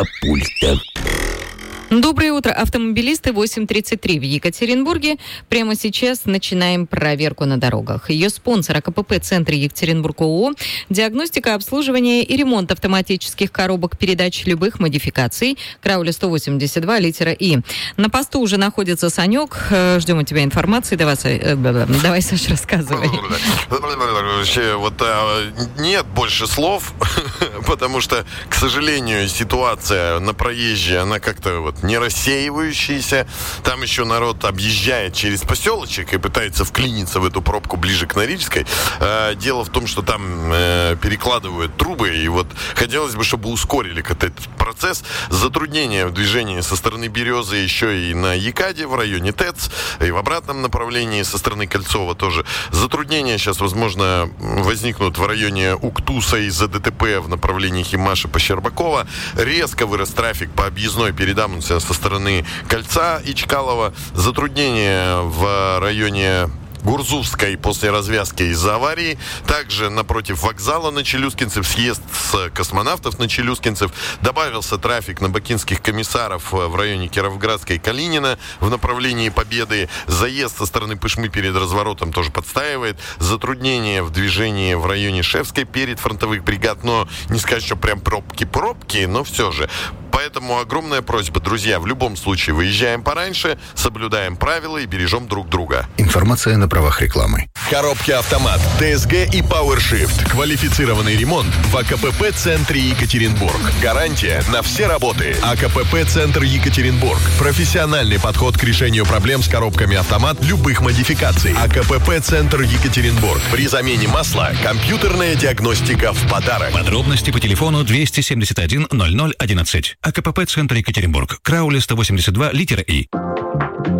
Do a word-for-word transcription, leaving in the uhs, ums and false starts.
пульта. Доброе утро, автомобилисты. восемь тридцать три в Екатеринбурге. Прямо сейчас начинаем проверку на дорогах. Ее спонсор АКПП «Центр Екатеринбург» ООО. Диагностика, обслуживание и ремонт автоматических коробок передач любых модификаций. Крауля сто восемьдесят два, литера И. На посту уже находится Санек. Ждем от тебя информации. Давай, давай Саш, рассказывай. Вообще, вот нет больше слов, потому что, к сожалению, ситуация на проезде, она как-то вот не рассеивающаяся. Там еще народ объезжает через поселочек и пытается вклиниться в эту пробку ближе к Норильской. Э, дело в том, что там э, перекладывают трубы, и вот хотелось бы, чтобы ускорили этот процесс. Затруднения в движении со стороны Березы еще и на Екаде, в районе ТЭЦ, и в обратном направлении со стороны Кольцова тоже. Затруднения сейчас, возможно, возникнут в районе Уктуса из-за ДТП в направлении Химаша по Щербакова. Резко вырос трафик по объездной передам со стороны Кольца и Чкалова. Затруднения в районе Гурзувской после развязки из-за аварии. Также напротив вокзала на Челюскинцев, съезд с Космонавтов на Челюскинцев. Добавился трафик на Бакинских комиссаров в районе Кировградской и Калинина в направлении Победы. Заезд со стороны Пышмы перед разворотом тоже подстаивает. Затруднения в движении в районе Шевской перед фронтовых бригад. Но не сказать, что прям пробки-пробки, но все же. Поэтому огромная просьба, друзья, в любом случае выезжаем пораньше, соблюдаем правила и бережем друг друга. Информация на правах рекламы. Коробки «Автомат», ТСГ и PowerShift. Квалифицированный ремонт в АКПП «Центре Екатеринбург». Гарантия на все работы. АКПП «Центр Екатеринбург». Профессиональный подход к решению проблем с коробками «Автомат» любых модификаций. АКПП «Центр Екатеринбург». При замене масла компьютерная диагностика в подарок. Подробности по телефону двести семьдесят один ноль ноль одиннадцать. АКПП «Центр Екатеринбург». Крауля сто восемьдесят два, литера И.